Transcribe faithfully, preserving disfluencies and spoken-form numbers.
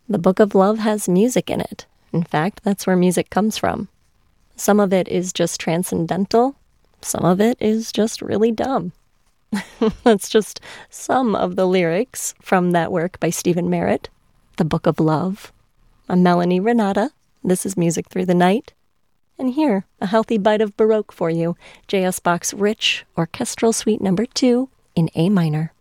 The Book of Love has music in it. In fact, that's where music comes from. Some of it is just transcendental. Some of it is just really dumb. That's just some of the lyrics from that work by Stephen Merritt, The Book of Love. I'm Melanie Renata. This is Music Through the Night. And here, a healthy bite of Baroque for you, J S Bach's rich orchestral suite number two in A minor.